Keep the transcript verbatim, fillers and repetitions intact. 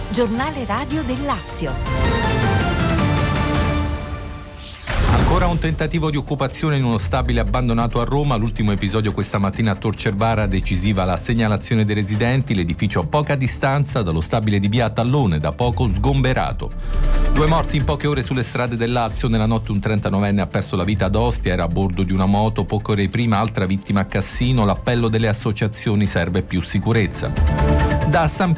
giornale radio del Lazio. Ancora un tentativo di occupazione in uno stabile abbandonato a Roma. L'ultimo episodio questa mattina a Tor Cervara, decisiva la segnalazione dei residenti. L'edificio a poca distanza dallo stabile di via Tallone, da poco sgomberato. Due morti in poche ore sulle strade del Lazio. Nella notte un trentanovenne ha perso la vita ad Ostia, era a bordo di una moto. Poche ore prima altra vittima a Cassino. L'appello delle associazioni: serve più sicurezza. Da San